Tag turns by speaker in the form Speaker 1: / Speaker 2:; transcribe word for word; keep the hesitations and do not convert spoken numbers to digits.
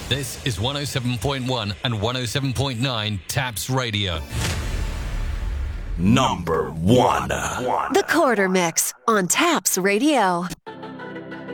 Speaker 1: This is one oh seven point one and one oh seven point nine Taps Radio.
Speaker 2: Number one.
Speaker 3: The Quarter Mix on Taps Radio.